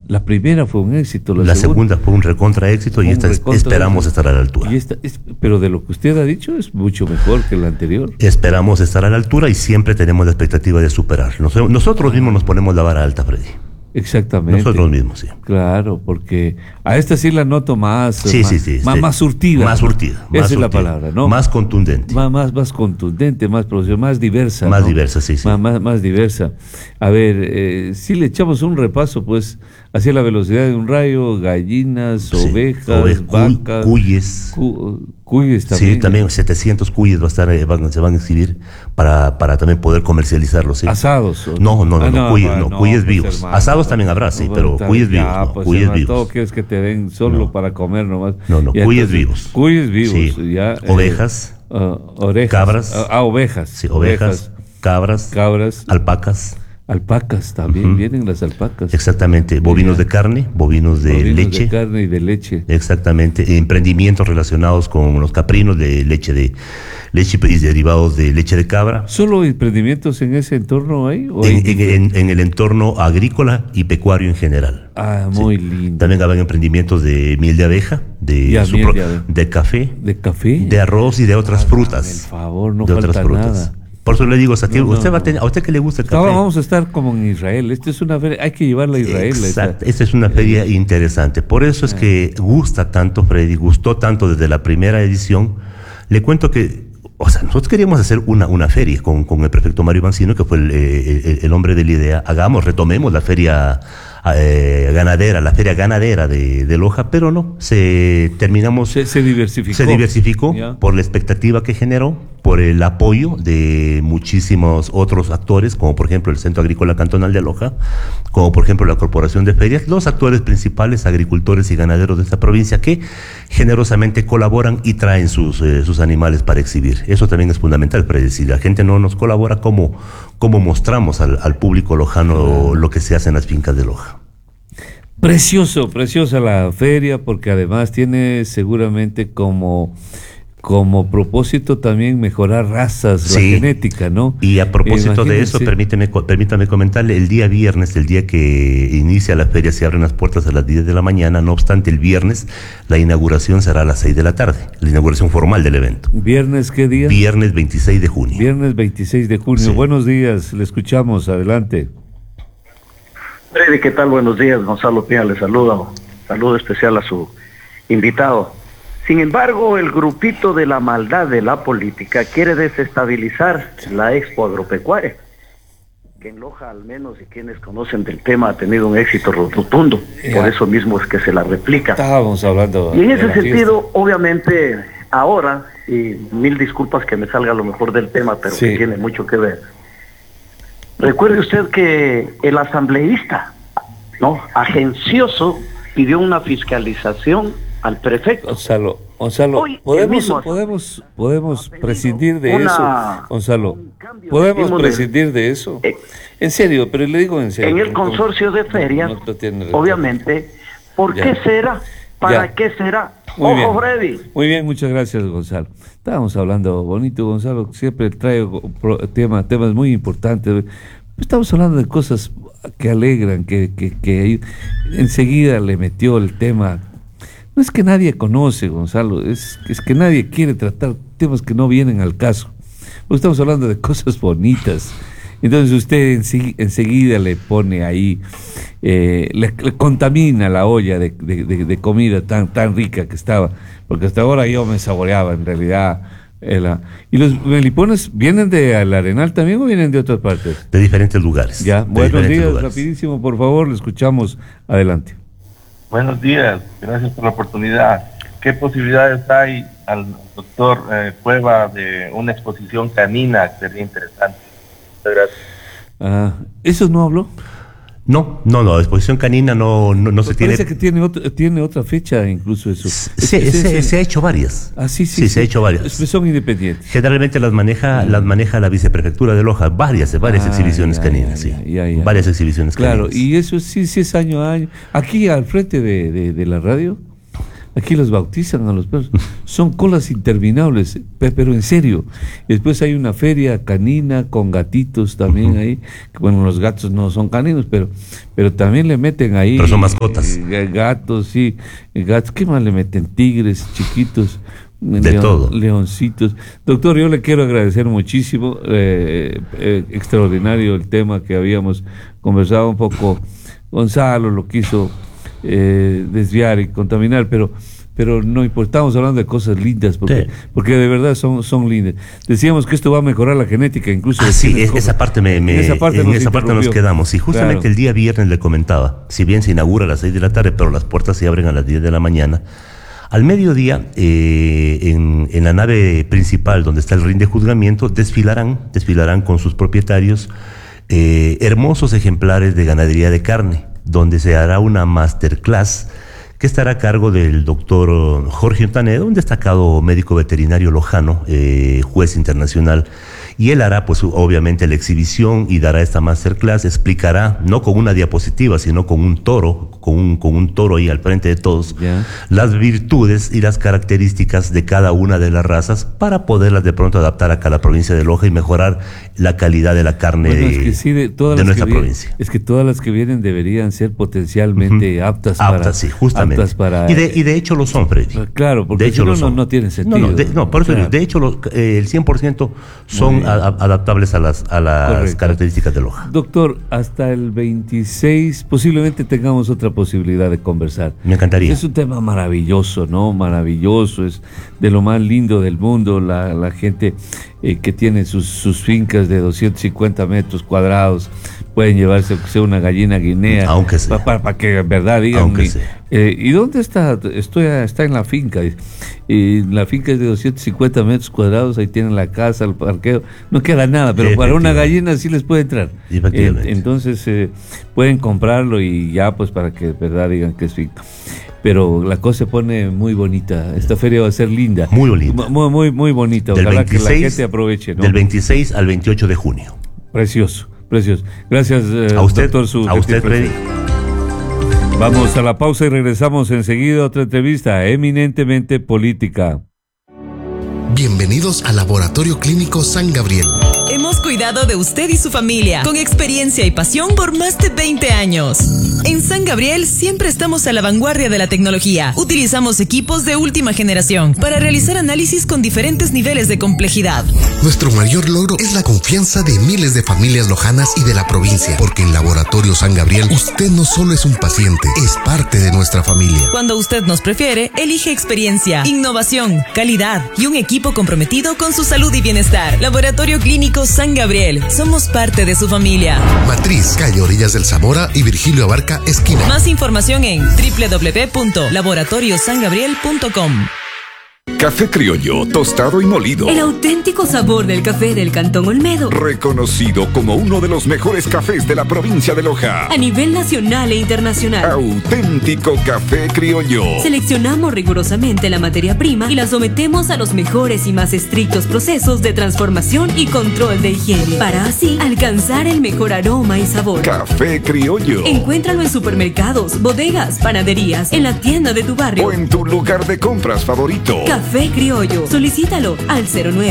La primera fue un éxito, la segunda fue un recontra éxito y esperamos estar a la altura. Pero de lo que usted ha dicho es mucho mejor que la anterior. Esperamos estar a la altura y siempre tenemos la expectativa de superar. Nosotros mismos nos ponemos la vara alta, Freddy. Exactamente. Nosotros mismos, sí. Claro, porque a esta sí la noto más más surtida. Más surtida. Esa es la palabra, ¿no? Más contundente. Más contundente, más profesional, más diversa. Más ¿no? diversa, sí. Más diversa. A ver, si le echamos un repaso, pues, hacia la velocidad de un rayo, gallinas, ovejas, vacas. Cuyes. Cuyes también. Sí, también 700 cuyes se van a exhibir para también poder comercializarlos. ¿Sí? ¿Asados? No, cuyes vivos. Hermano, asados también habrá, sí, pero cuyes vivos. Pues, cuyes vivos. Todo quieres que te den solo para comer nomás. No, cuyes vivos. Cuyes vivos. Sí. Ya, ovejas. Orejas. Cabras. Ovejas. Sí, ovejas. Cabras. Alpacas. Alpacas también, vienen las alpacas. Exactamente, bovinos de carne, bovinos de leche. De carne y de leche. Exactamente, emprendimientos relacionados con los caprinos de leche y derivados de leche de cabra. ¿Solo emprendimientos en ese entorno hay? En el entorno agrícola y pecuario en general. Ah, muy lindo. También habrá emprendimientos de miel de abeja, de café, de arroz y de otras frutas. Por favor, no falta nada. Por eso le digo, a usted que le gusta el café. Vamos a estar como en Israel. Esta es una feria, hay que llevarla a Israel. Exacto, esta es una feria interesante. Por eso es que gusta tanto, Freddy, gustó tanto desde la primera edición. Le cuento que, nosotros queríamos hacer una feria con el prefecto Mario Mancino, que fue el hombre de la idea. Retomemos la feria ganadera, la feria ganadera de Loja, pero no, se diversificó. Se diversificó por la expectativa que generó, por el apoyo de muchísimos otros actores, como por ejemplo el Centro Agrícola Cantonal de Loja, como por ejemplo la Corporación de Ferias, los actores principales, agricultores y ganaderos de esta provincia, que generosamente colaboran y traen sus animales para exhibir. Eso también es fundamental, pero si la gente no nos colabora, ¿cómo mostramos al público lojano lo que se hace en las fincas de Loja? Preciosa la feria, porque además tiene seguramente como propósito también mejorar razas, la genética, ¿no? Y a propósito de eso, permítame comentarle, el día viernes, el día que inicia la feria, se abren las puertas a las 10 de la mañana, no obstante, el viernes la inauguración será a las 6 de la tarde, la inauguración formal del evento. ¿Viernes qué día? Viernes 26 de junio. Viernes 26 de junio. Sí. Buenos días, le escuchamos, adelante. Freddy, ¿qué tal? Buenos días, Gonzalo Pía le saluda. Saludo especial a su invitado. Sin embargo, el grupito de la maldad de la política quiere desestabilizar la Expo Agropecuaria, que en Loja, al menos, y quienes conocen del tema, ha tenido un éxito rotundo. Por eso mismo es que se la replica. Estábamos hablando. Y en ese sentido, obviamente, ahora, y mil disculpas que me salga lo mejor del tema, pero que tiene mucho que ver. Recuerde usted que el asambleísta, agencioso, pidió una fiscalización al prefecto. Gonzalo, podemos prescindir de eso, Gonzalo. Podemos prescindir de eso. En serio, pero le digo en serio. En el consorcio de ferias, obviamente, ¿por qué será? ¿Para qué será? Ojo, Freddy. Muy bien, muchas gracias, Gonzalo. Estábamos hablando bonito, Gonzalo, siempre trae temas muy importantes. Estamos hablando de cosas que alegran, que enseguida le metió el tema. No es que nadie conoce, Gonzalo, es que nadie quiere tratar temas que no vienen al caso. Estamos hablando de cosas bonitas. Entonces usted enseguida le pone ahí, le contamina la olla de comida tan rica que estaba, porque hasta ahora yo me saboreaba en realidad. ¿Y los melipones vienen de Al Arenal también o vienen de otras partes? De diferentes lugares. Ya, buenos días, rapidísimo, por favor, le escuchamos, adelante. Buenos días, gracias por la oportunidad. ¿Qué posibilidades hay al doctor Cueva de una exposición canina? Sería interesante. Muchas gracias. ¿Eso no habló? No, exposición canina no se tiene. Parece que tiene otra fecha incluso eso. Se ha hecho varias. Sí, se ha hecho varias. Son independientes. Generalmente las maneja la viceprefectura de Loja, varias exhibiciones caninas, varias exhibiciones caninas. Claro, y eso sí es año a año. Aquí al frente de la radio aquí los bautizan a los perros. Son colas interminables, pero en serio. Después hay una feria canina con gatitos también ahí. Bueno, los gatos no son caninos, pero también le meten ahí. Pero son mascotas. Gatos, sí. Gatos, ¿qué más le meten? Tigres chiquitos. Todo. Leoncitos. Doctor, yo le quiero agradecer muchísimo. Extraordinario el tema que habíamos conversado un poco. Gonzalo lo quiso desviar y contaminar, pero no importamos hablando de cosas lindas, porque de verdad son lindas. Decíamos que esto va a mejorar la genética, incluso. Esa parte en esa parte nos quedamos. Y justamente el día viernes le comentaba, si bien se inaugura a las 6 de la tarde, pero las puertas se abren a las 10 de la mañana. Al mediodía, en la nave principal donde está el ring de juzgamiento, desfilarán con sus propietarios hermosos ejemplares de ganadería de carne, donde se hará una masterclass que estará a cargo del doctor Jorge Ontanedo, un destacado médico veterinario lojano, juez internacional. Y él hará, pues, obviamente la exhibición y dará esta masterclass, explicará, no con una diapositiva, sino con un toro, con un toro ahí al frente de todos, las virtudes y las características de cada una de las razas para poderlas de pronto adaptar acá a la provincia de Loja y mejorar la calidad de la carne de nuestra provincia. Es que todas las que vienen deberían ser potencialmente aptas sí, justamente. Y de hecho lo son, Freddy. Claro, porque de hecho no tiene sentido. Por eso de hecho el 100% son adaptables a las características de Loja. Doctor, hasta el 26 posiblemente tengamos otra posibilidad de conversar. Me encantaría. Es un tema maravilloso, ¿no? Maravilloso, es de lo más lindo del mundo, la gente que tiene sus fincas de 250 metros cuadrados, pueden llevarse una gallina guinea, aunque sea. Para que en verdad digan, ¿y dónde está? Está en la finca. Y la finca es de 250 metros cuadrados, ahí tienen la casa, el parqueo, no queda nada, pero para una gallina sí les puede entrar. Entonces pueden comprarlo y ya, pues, para que de verdad digan que es finca. Pero la cosa se pone muy bonita. Esta feria va a ser linda. Muy bonita. Muy bonita. Ojalá que la gente aproveche, ¿no? Del 26 al 28 de junio. Precioso. Gracias, a usted, doctor. A usted, Freddy. Vamos a la pausa y regresamos enseguida a otra entrevista eminentemente política. Bienvenidos al Laboratorio Clínico San Gabriel. Hemos cuidado de usted y su familia con experiencia y pasión por más de 20 años. En San Gabriel siempre estamos a la vanguardia de la tecnología. Utilizamos equipos de última generación para realizar análisis con diferentes niveles de complejidad. Nuestro mayor logro es la confianza de miles de familias lojanas y de la provincia, porque en Laboratorio San Gabriel usted no solo es un paciente, es parte de nuestra familia. Cuando usted nos prefiere, elige experiencia, innovación, calidad y un equipo comprometido con su salud y bienestar. Laboratorio Clínico San Gabriel. Somos parte de su familia. Matriz, calle Orillas del Zamora y Virgilio Abarca, esquina. Más información en www.laboratoriosangabriel.com. Café criollo, tostado y molido. El auténtico sabor del café del Cantón Olmedo. Reconocido como uno de los mejores cafés de la provincia de Loja. A nivel nacional e internacional. Auténtico café criollo. Seleccionamos rigurosamente la materia prima y la sometemos a los mejores y más estrictos procesos de transformación y control de higiene, para así alcanzar el mejor aroma y sabor. Café criollo. Encuéntralo en supermercados, bodegas, panaderías, en la tienda de tu barrio o en tu lugar de compras favorito. Café Criollo. Solicítalo al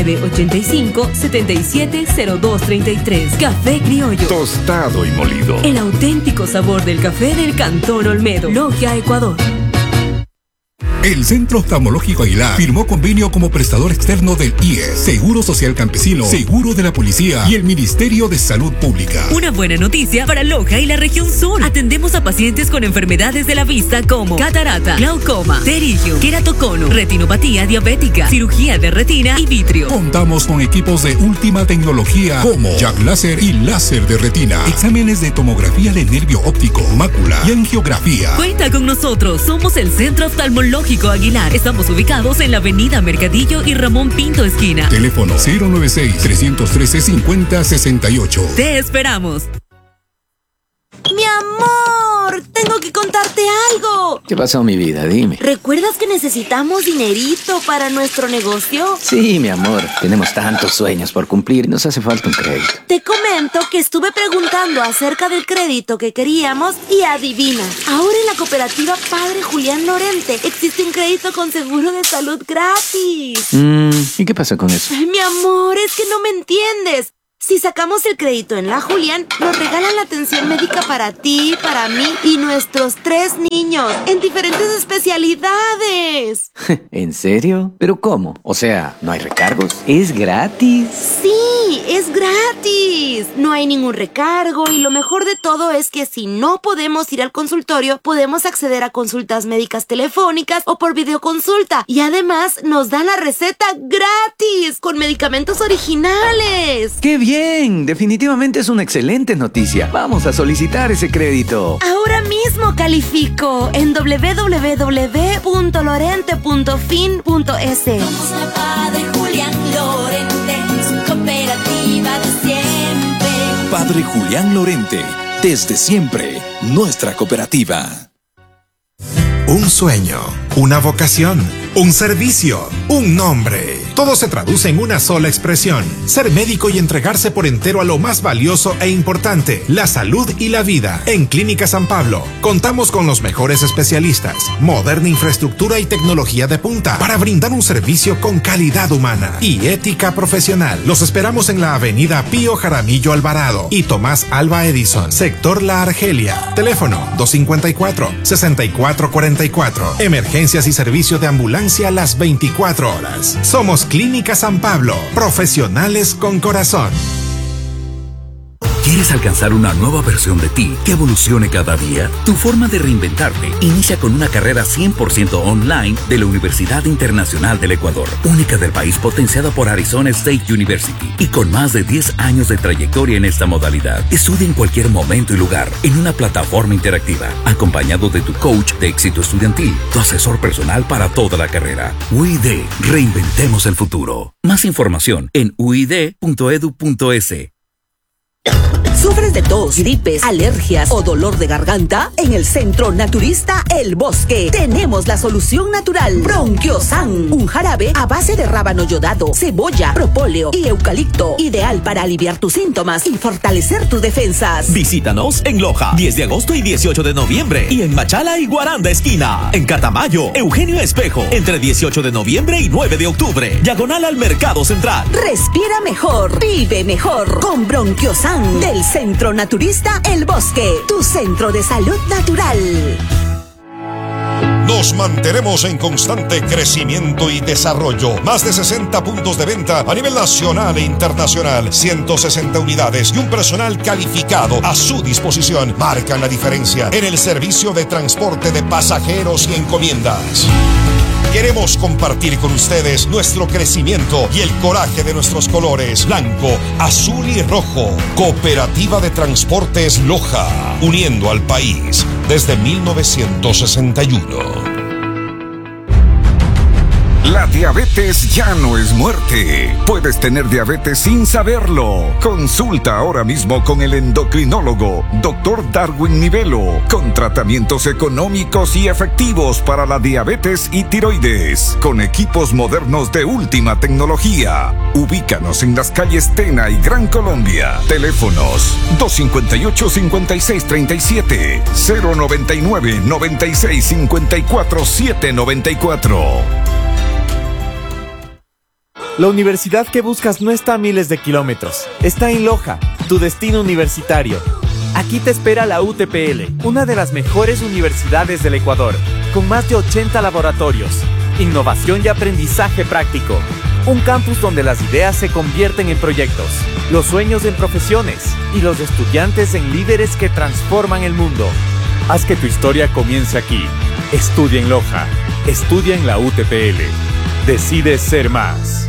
0985-770233. Café Criollo. Tostado y molido. El auténtico sabor del café del Cantón Olmedo. Logia, Ecuador. El Centro Oftalmológico Aguilar firmó convenio como prestador externo del IES, Seguro Social Campesino, Seguro de la Policía y el Ministerio de Salud Pública. Una buena noticia para Loja y la región sur. Atendemos a pacientes con enfermedades de la vista como catarata, glaucoma, pterigio, queratocono, retinopatía diabética, cirugía de retina y vitrio. Contamos con equipos de última tecnología como Jack Láser y láser de retina, exámenes de tomografía de nervio óptico, mácula y angiografía. Cuenta con nosotros, somos el Centro Oftalmológico Aguilar. Estamos ubicados en la avenida Mercadillo y Ramón Pinto esquina. Teléfono 096-313-5068. Te esperamos. Mi amor, tengo que contarte algo. ¿Qué pasó, mi vida? Dime. ¿Recuerdas que necesitamos dinerito para nuestro negocio? Sí, mi amor. Tenemos tantos sueños por cumplir y nos hace falta un crédito. Te comento que estuve preguntando acerca del crédito que queríamos y adivina. Ahora en la cooperativa Padre Julián Lorente existe un crédito con seguro de salud gratis. ¿Y qué pasa con eso? Ay, mi amor, es que no me entiendes. Si sacamos el crédito en la Julián, nos regalan la atención médica para ti, para mí y nuestros 3 niños en diferentes especialidades. ¿En serio? ¿Pero cómo? O sea, ¿no hay recargos? ¿Es gratis? Sí, es gratis. No hay ningún recargo y lo mejor de todo es que si no podemos ir al consultorio, podemos acceder a consultas médicas telefónicas o por videoconsulta. Y además nos dan la receta gratis con medicamentos originales. ¡Qué bien! Definitivamente es una excelente noticia. Vamos a solicitar ese crédito. Ahora mismo califico en www.lorente.fin.es. Somos la Padre Julián Lorente, su cooperativa de siempre. Padre Julián Lorente, desde siempre, nuestra cooperativa. Un sueño, una vocación, un servicio, un nombre. Todo se traduce en una sola expresión: ser médico y entregarse por entero a lo más valioso e importante, la salud y la vida. En Clínica San Pablo contamos con los mejores especialistas, moderna infraestructura y tecnología de punta para brindar un servicio con calidad humana y ética profesional. Los esperamos en la avenida Pío Jaramillo Alvarado y Tomás Alba Edison, sector La Argelia. Teléfono 254-6444. Emergencias y servicio de ambulancia las 24 horas. Somos Clínica San Pablo, profesionales con corazón. ¿Quieres alcanzar una nueva versión de ti que evolucione cada día? Tu forma de reinventarte inicia con una carrera 100% online de la Universidad Internacional del Ecuador, única del país, potenciada por Arizona State University y con más de 10 años de trayectoria en esta modalidad. Estudia en cualquier momento y lugar en una plataforma interactiva, acompañado de tu coach de éxito estudiantil, tu asesor personal para toda la carrera. UID, reinventemos el futuro. Más información en uid.edu.es. ¿Sufres de tos, gripes, alergias o dolor de garganta? En el Centro Naturista El Bosque tenemos la solución natural. Bronquiosan, un jarabe a base de rábano yodado, cebolla, propóleo y eucalipto, ideal para aliviar tus síntomas y fortalecer tus defensas. Visítanos en Loja, 10 de agosto y 18 de noviembre, y en Machala y Guaranda esquina. En Catamayo, Eugenio Espejo, entre 18 de noviembre y 9 de octubre, diagonal al Mercado Central. Respira mejor, vive mejor con Bronquiosan del Centro Naturista El Bosque, tu centro de salud natural. Nos mantenemos en constante crecimiento y desarrollo. Más de 60 puntos de venta a nivel nacional e internacional, 160 unidades y un personal calificado a su disposición marcan la diferencia en el servicio de transporte de pasajeros y encomiendas. Queremos compartir con ustedes nuestro crecimiento y el coraje de nuestros colores blanco, azul y rojo. Cooperativa de Transportes Loja, uniendo al país desde 1961. La diabetes ya no es muerte. Puedes tener diabetes sin saberlo. Consulta ahora mismo con el endocrinólogo Dr. Darwin Nivelo, con tratamientos económicos y efectivos para la diabetes y tiroides, con equipos modernos de última tecnología. Ubícanos en las calles Tena y Gran Colombia. Teléfonos 258-5637, 099-9654-794. La universidad que buscas no está a miles de kilómetros. Está en Loja, tu destino universitario. Aquí te espera la UTPL, una de las mejores universidades del Ecuador, con más de 80 laboratorios, innovación y aprendizaje práctico. Un campus donde las ideas se convierten en proyectos, los sueños en profesiones y los estudiantes en líderes que transforman el mundo. Haz que tu historia comience aquí. Estudia en Loja. Estudia en la UTPL. Decides ser más.